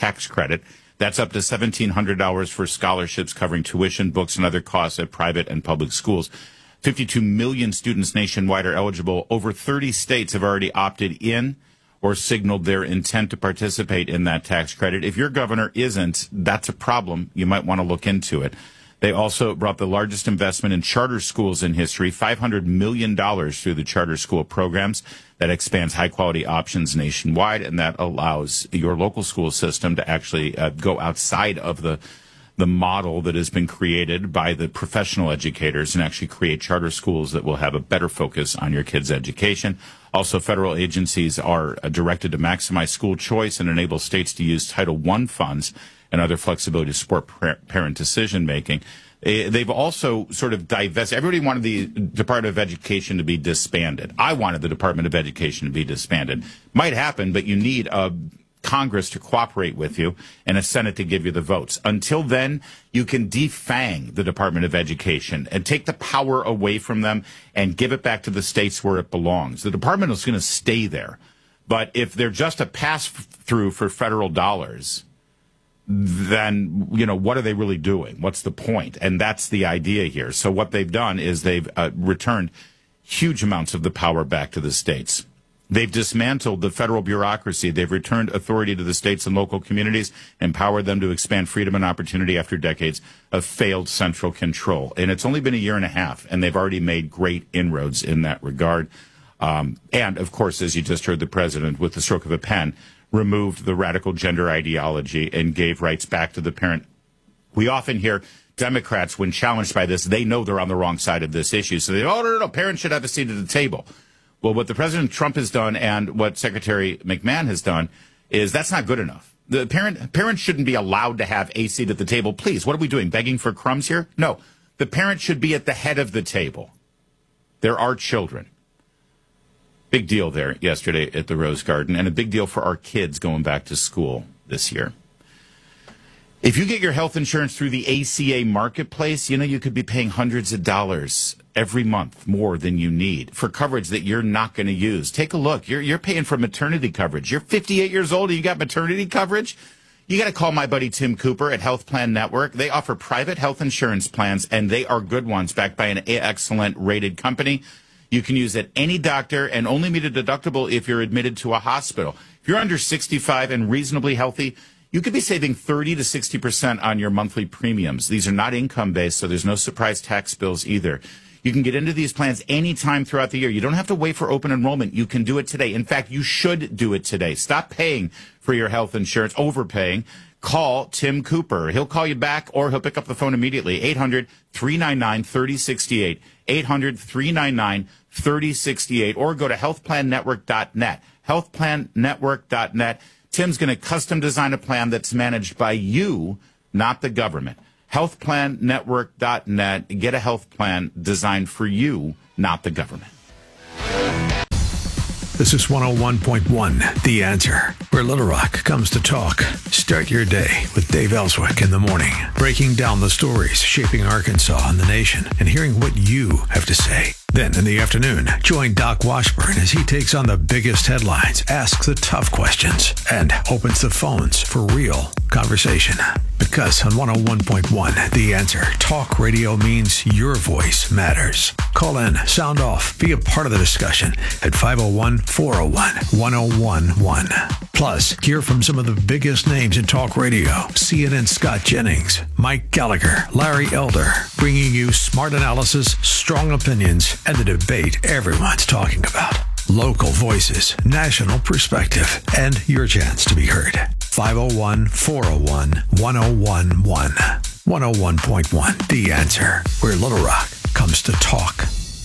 tax credit. That's up to $1,700 for scholarships covering tuition, books, and other costs at private and public schools. 52 million students nationwide are eligible. Over 30 states have already opted in or signaled their intent to participate in that tax credit. If your governor isn't, that's a problem. You might want to look into it. They also brought the largest investment in charter schools in history, $500 million through the charter school programs. That expands high-quality options nationwide, and that allows your local school system to actually go outside of the model that has been created by the professional educators and actually create charter schools that will have a better focus on your kids' education. Also, federal agencies are directed to maximize school choice and enable states to use Title I funds and other flexibility to support parent decision-making. They've also sort of divested. Everybody wanted the Department of Education to be disbanded. I wanted the Department of Education to be disbanded. Might happen, but you need a Congress to cooperate with you and a Senate to give you the votes. Until then, you can defang the Department of Education and take the power away from them and give it back to the states where it belongs. The department is going to stay there. But if they're just a pass-through for federal dollars, then, what are they really doing? What's the point? And that's the idea here. So what they've done is they've returned huge amounts of the power back to the states. They've dismantled the federal bureaucracy. They've returned authority to the states and local communities, empowered them to expand freedom and opportunity after decades of failed central control. And it's only been a year and a half, and they've already made great inroads in that regard. And, of course, as you just heard the president, with the stroke of a pen, removed the radical gender ideology and gave rights back to the parent. We often hear Democrats, when challenged by this, they know they're on the wrong side of this issue. So they, no, parents should have a seat at the table. Well, what the President Trump has done and what Secretary McMahon has done is that's not good enough. The parents shouldn't be allowed to have a seat at the table. Please, what are we doing, begging for crumbs here? No, the parent should be at the head of the table. There are children. Big deal there yesterday at the Rose Garden, and a big deal for our kids going back to school this year. If you get your health insurance through the ACA marketplace, you could be paying hundreds of dollars every month more than you need for coverage that you're not going to use. Take a look. You're paying for maternity coverage. You're 58 years old and you got maternity coverage? You got to call my buddy Tim Cooper at Health Plan Network. They offer private health insurance plans, and they are good ones backed by an excellent rated company. You can use at any doctor and only meet a deductible if you're admitted to a hospital. If you're under 65 and reasonably healthy, you could be saving 30 to 60% on your monthly premiums. These are not income-based, so there's no surprise tax bills either. You can get into these plans anytime throughout the year. You don't have to wait for open enrollment. You can do it today. In fact, you should do it today. Stop paying for your health insurance, overpaying. Call Tim Cooper. He'll call you back or he'll pick up the phone immediately. 800-399-3068. 800-399-3068. Or go to healthplannetwork.net. Healthplannetwork.net. Tim's going to custom design a plan that's managed by you, not the government. Healthplannetwork.net. Get a health plan designed for you, not the government. This is 101.1, The Answer, where Little Rock comes to talk. Start your day with Dave Ellswick in the morning, breaking down the stories shaping Arkansas and the nation and hearing what you have to say. Then in the afternoon, join Doc Washburn as he takes on the biggest headlines, asks the tough questions, and opens the phones for real conversation. Because on 101.1, The Answer, talk radio means your voice matters. Call in, sound off, be a part of the discussion at 501-401-1011. Plus, hear from some of the biggest names in talk radio. CNN Scott Jennings, Mike Gallagher, Larry Elder, bringing you smart analysis, strong opinions, and the debate everyone's talking about. Local voices, national perspective, and your chance to be heard. 501-401-1011. 101.1, The Answer, where Little Rock comes to talk.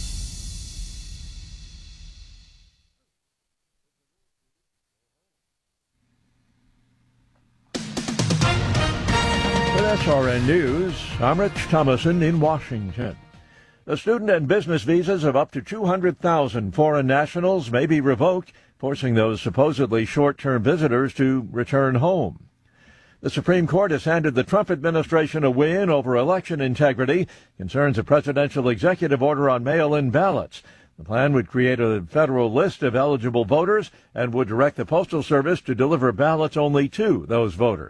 With SRN News, I'm Rich Thomason in Washington. The student and business visas of up to 200,000 foreign nationals may be revoked, forcing those supposedly short-term visitors to return home. The Supreme Court has handed the Trump administration a win over election integrity, concerns a presidential executive order on mail-in ballots. The plan would create a federal list of eligible voters and would direct the Postal Service to deliver ballots only to those voters.